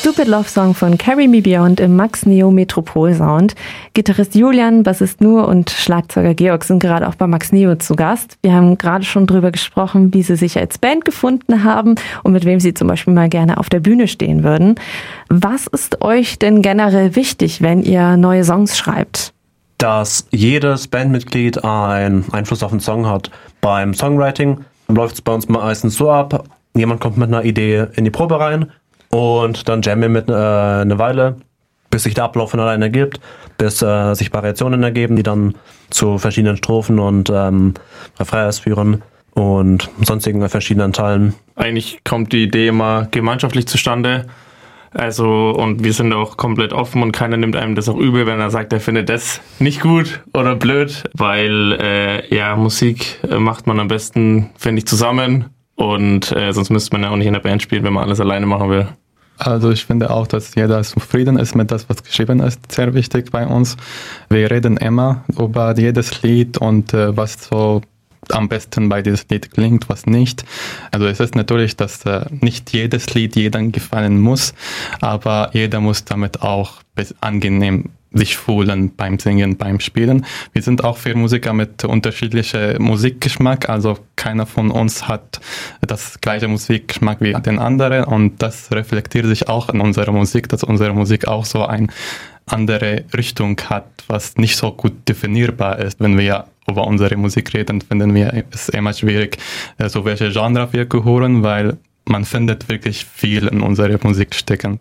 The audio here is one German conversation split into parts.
Stupid Love Song von Carry Me Beyond im Max Neo Metropol Sound. Gitarrist Julian, Bassist Nur und Schlagzeuger Georg sind gerade auch bei Max Neo zu Gast. Wir haben gerade schon drüber gesprochen, wie sie sich als Band gefunden haben und mit wem sie zum Beispiel mal gerne auf der Bühne stehen würden. Was ist euch denn generell wichtig, wenn ihr neue Songs schreibt? Dass jedes Bandmitglied einen Einfluss auf den Song hat. Beim Songwriting läuft es bei uns meistens so ab, jemand kommt mit einer Idee in die Probe rein und dann jammen wir mit eine Weile, bis sich der Ablauf von alleine ergibt, bis sich Variationen ergeben, die dann zu verschiedenen Strophen und Refrains führen und sonstigen verschiedenen Teilen. Eigentlich kommt die Idee immer gemeinschaftlich zustande. Also, und wir sind auch komplett offen und keiner nimmt einem das auch übel, wenn er sagt, er findet das nicht gut oder blöd, weil Musik macht man am besten, finde ich, zusammen und sonst müsste man ja auch nicht in der Band spielen, wenn man alles alleine machen will. Also ich finde auch, dass jeder zufrieden ist mit das, was geschrieben ist, sehr wichtig bei uns. Wir reden immer über jedes Lied und was so am besten bei dieses Lied klingt, was nicht. Also es ist natürlich, dass nicht jedes Lied jedem gefallen muss, aber jeder muss damit auch angenehm sich fühlen beim Singen, beim Spielen. Wir sind auch für Musiker mit unterschiedlichem Musikgeschmack, also keiner von uns hat das gleiche Musikgeschmack wie den anderen und das reflektiert sich auch in unserer Musik, dass unsere Musik auch so eine andere Richtung hat, was nicht so gut definierbar ist, wenn wir über unsere Musik reden, finden wir es immer schwierig, so welche Genre wir gehören, weil man findet wirklich viel in unserer Musik stecken.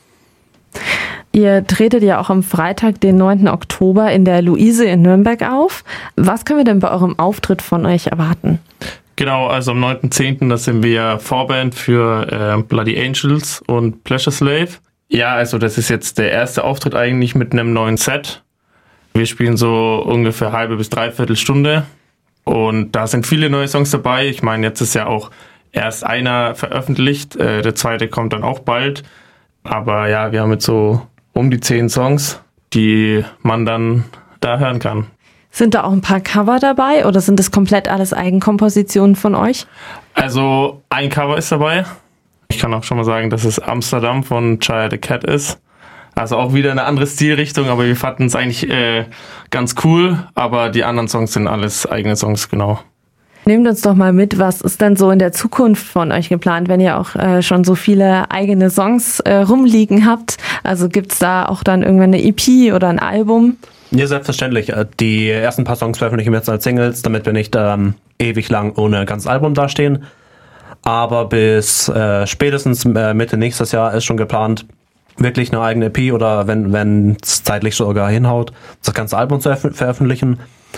Ihr tretet ja auch am Freitag, den 9. Oktober in der Luise in Nürnberg auf. Was können wir denn bei eurem Auftritt von euch erwarten? Genau, also am 9.10. da sind wir Vorband für Bloody Angels und Pleasure Slave. Ja, also das ist jetzt der erste Auftritt eigentlich mit einem neuen Set. Wir spielen so ungefähr halbe bis dreiviertel Stunde und da sind viele neue Songs dabei. Ich meine, jetzt ist ja auch erst einer veröffentlicht, der zweite kommt dann auch bald. Aber ja, wir haben jetzt so um die 10 Songs, die man dann da hören kann. Sind da auch ein paar Cover dabei oder sind das komplett alles Eigenkompositionen von euch? Also ein Cover ist dabei. Ich kann auch schon mal sagen, dass es Amsterdam von Chaya the Cat ist. Also auch wieder eine andere Stilrichtung, aber wir fanden es eigentlich ganz cool. Aber die anderen Songs sind alles eigene Songs, genau. Nehmt uns doch mal mit, was ist denn so in der Zukunft von euch geplant, wenn ihr auch schon so viele eigene Songs rumliegen habt? Also gibt's da auch dann irgendwann eine EP oder ein Album? Ja, selbstverständlich. Die ersten paar Songs veröffentlichen wir jetzt als Singles, damit wir nicht ewig lang ohne ganzes Album dastehen. Aber bis spätestens Mitte nächstes Jahr ist schon geplant, wirklich eine eigene EP oder wenn es zeitlich sogar hinhaut, das ganze Album zu veröffentlichen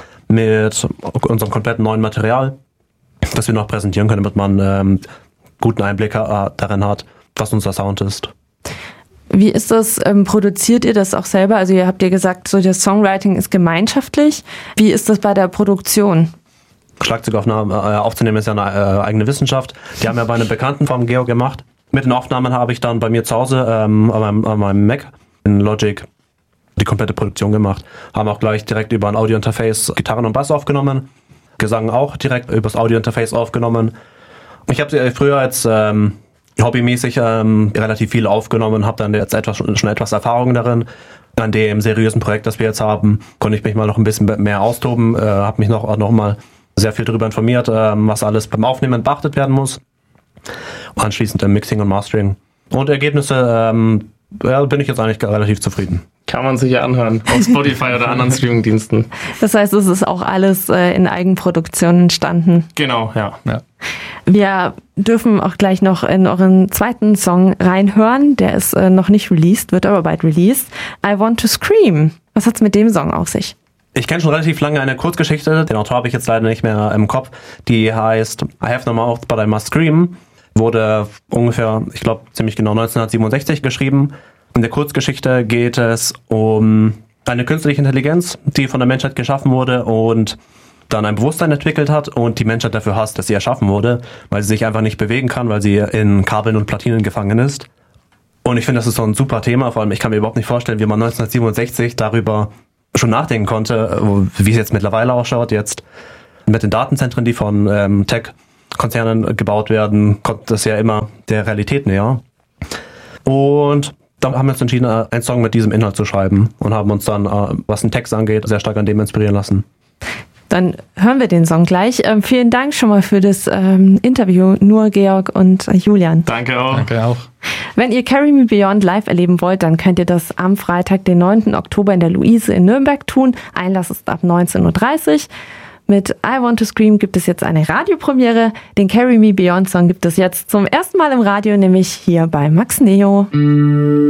mit unserem kompletten neuen Material, das wir noch präsentieren können, damit man guten Einblick darin hat, was unser Sound ist. Wie ist das? Produziert ihr das auch selber? Also ihr habt ja gesagt, so das Songwriting ist gemeinschaftlich. Wie ist das bei der Produktion? Schlagzeugaufnahmen aufzunehmen ist ja eine eigene Wissenschaft. Die haben ja bei einem Bekannten vom Georg gemacht. Mit den Aufnahmen habe ich dann bei mir zu Hause an meinem Mac in Logic die komplette Produktion gemacht. Haben auch gleich direkt über ein Audio-Interface Gitarren und Bass aufgenommen. Gesang auch direkt übers Audio-Interface aufgenommen. Ich habe sie früher als hobbymäßig relativ viel aufgenommen, habe dann jetzt schon etwas Erfahrung darin. An dem seriösen Projekt, das wir jetzt haben, konnte ich mich mal noch ein bisschen mehr austoben, habe mich noch mal sehr viel darüber informiert, was alles beim Aufnehmen beachtet werden muss. Anschließend im Mixing und Mastering. Und Ergebnisse bin ich jetzt eigentlich relativ zufrieden. Kann man sich ja anhören auf Spotify oder anderen Streamingdiensten. Das heißt, es ist auch alles in Eigenproduktion entstanden. Genau, ja. Wir dürfen auch gleich noch in euren zweiten Song reinhören. Der ist noch nicht released, wird aber bald released. I Want to Scream. Was hat's mit dem Song auf sich? Ich kenne schon relativ lange eine Kurzgeschichte, den Autor habe ich jetzt leider nicht mehr im Kopf. Die heißt I Have No Mouth But I Must Scream. Wurde ungefähr, ich glaube ziemlich genau 1967 geschrieben. In der Kurzgeschichte geht es um eine künstliche Intelligenz, die von der Menschheit geschaffen wurde und dann ein Bewusstsein entwickelt hat und die Menschheit dafür hasst, dass sie erschaffen wurde, weil sie sich einfach nicht bewegen kann, weil sie in Kabeln und Platinen gefangen ist. Und ich finde, das ist so ein super Thema, vor allem ich kann mir überhaupt nicht vorstellen, wie man 1967 darüber schon nachdenken konnte, wie es jetzt mittlerweile ausschaut. Jetzt mit den Datenzentren, die von Tech-Konzernen gebaut werden, kommt das ja immer der Realität näher. Und Da haben wir uns entschieden, einen Song mit diesem Inhalt zu schreiben und haben uns dann, was den Text angeht, sehr stark an dem inspirieren lassen. Dann hören wir den Song gleich. Vielen Dank schon mal für das Interview, Nur, Georg und Julian. Danke auch. Danke auch. Wenn ihr Carry Me Beyond live erleben wollt, dann könnt ihr das am Freitag, den 9. Oktober in der Luise in Nürnberg tun. Einlass ist ab 19:30 Uhr. Mit I Want to Scream gibt es jetzt eine Radiopremiere. Den Carry Me Beyond Song gibt es jetzt zum ersten Mal im Radio, nämlich hier bei Max Neo.